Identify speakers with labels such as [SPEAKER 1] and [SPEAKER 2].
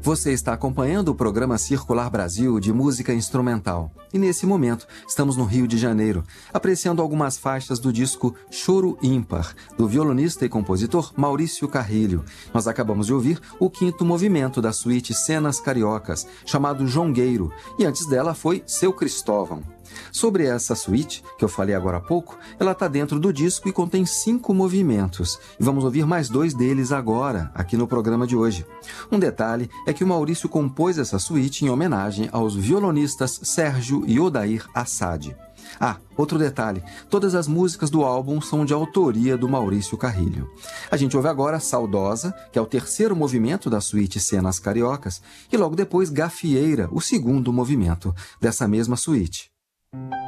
[SPEAKER 1] Você está acompanhando o programa Circular Brasil de música instrumental. E nesse momento, estamos no Rio de Janeiro, apreciando algumas faixas do disco Choro Ímpar, do violonista e compositor Maurício Carrilho. Nós acabamos de ouvir o quinto movimento da suíte Cenas Cariocas, chamado Jongueiro, e antes dela foi Seu Cristóvão. Sobre essa suíte, que eu falei agora há pouco, ela está dentro do disco e contém 5 movimentos. E vamos ouvir mais 2 deles agora, aqui no programa de hoje. Um detalhe é que o Maurício compôs essa suíte em homenagem aos violonistas Sérgio e Odair Assad. Outro detalhe, todas as músicas do álbum são de autoria do Maurício Carrilho. A gente ouve agora Saudosa, que é o terceiro movimento da suíte Cenas Cariocas, e logo depois Gafieira, o segundo movimento dessa mesma suíte.